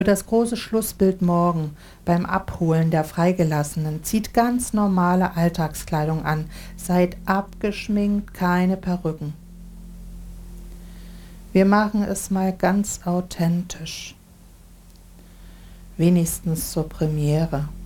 Für das große Schlussbild morgen beim Abholen der Freigelassenen zieht ganz normale Alltagskleidung an, seid abgeschminkt, keine Perücken. Wir machen es mal ganz authentisch. Wenigstens zur Premiere.